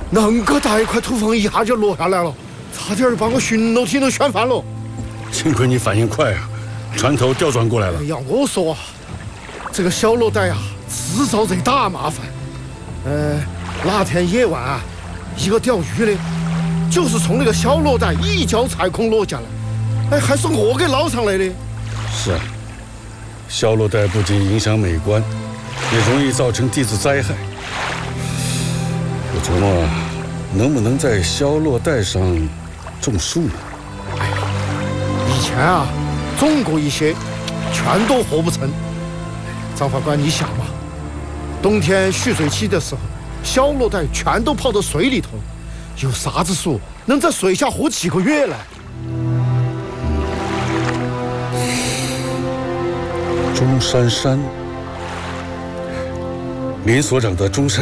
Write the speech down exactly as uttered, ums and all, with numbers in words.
恁个大一块土方一下就落下来了，差点把我巡逻艇都旋翻了。 幸亏你反应快啊，船头调转过来了。 哎呀，我说啊，这个小螺带啊，制造这大麻烦。呃，那天夜晚啊，一个钓鱼的，就是从那个小螺带一脚踩空落下来，哎，还是我给捞上来的。 是啊，小螺带不仅影响美观，也容易造成地质灾害。我琢磨，能不能在小螺带上种树呢？ 哎呀，以前啊，种过一些，全都活不成。张法官，你想嘛，冬天蓄水期的时候，小螺带全都跑到水里头，有啥子树能在水下活几个月呢？ 中山山，林所长的中山。